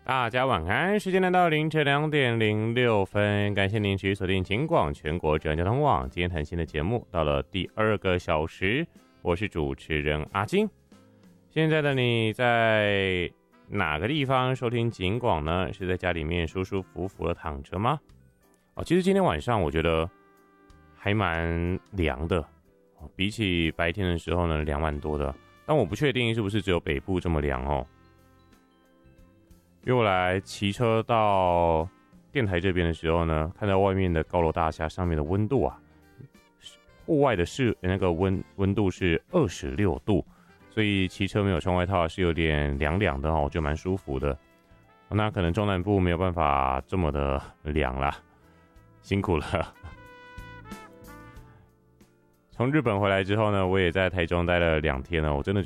大家晚安，时间来到凌晨2:06，感谢您持续锁定警广全国主要交通网。今天谈心的节目到了第2个小时，我是主持人阿金。现在的你在哪个地方收听警广呢？是在家里面舒舒服服的躺着吗？其实今天晚上我觉得还蛮凉的，比起白天的时候呢，凉蛮多的。但我不确定是不是只有北部这么凉哦。因为我来骑车到电台这边的时候呢，看到外面的高楼大厦上面的温度啊，户外的那个温度是26度，所以骑车没有穿外套是有点凉凉的哦，我觉得蛮舒服的。那可能中南部没有办法这么的凉啦，辛苦了。从日本回来之后呢，我也在台中待了2天了，我真的觉